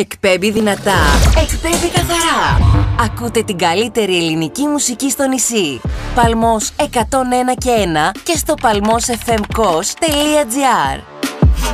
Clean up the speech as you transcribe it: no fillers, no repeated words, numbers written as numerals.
Εκπέμπει δυνατά, εκπέμπει καθαρά. Ακούτε την καλύτερη ελληνική μουσική στο νησί. Παλμός 101 και 1 και στο palmosfmkos.gr.